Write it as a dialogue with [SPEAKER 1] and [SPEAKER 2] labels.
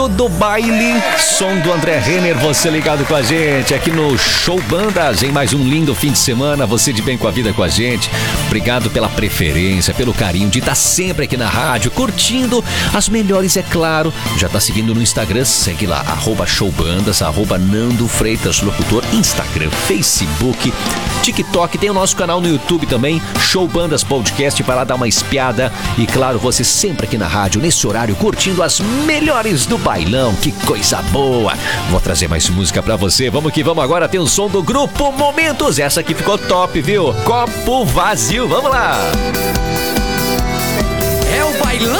[SPEAKER 1] Do baile, som do André Renner, você ligado com a gente aqui no Show Bandas, em mais um lindo fim de semana, você de bem com a vida com a gente. Obrigado pela preferência, pelo carinho de estar sempre aqui na rádio, curtindo as melhores, é claro. Já tá seguindo no Instagram, segue lá, @showbandas, @Nando Freitas Locutor, Instagram, Facebook, TikTok, tem o nosso canal no YouTube também, Show Bandas Podcast, vai lá dar uma espiada. E claro, você sempre aqui na rádio, nesse horário, curtindo as melhores do bailão, que coisa boa. Vou trazer mais música pra você, vamos que vamos agora, tem o som do Grupo Momentos, essa aqui ficou top, viu? Copo Vazio, vamos lá.
[SPEAKER 2] É o bailão